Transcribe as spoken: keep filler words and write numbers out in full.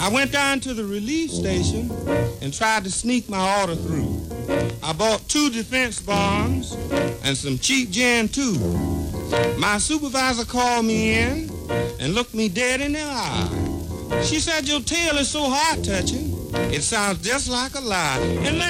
I went down to the relief station and tried to sneak my order through. I bought two defense bombs and some cheap gin too. My supervisor called me in and looked me dead in the eye. She said, your tale is so heart-touching, it sounds just like a lie. And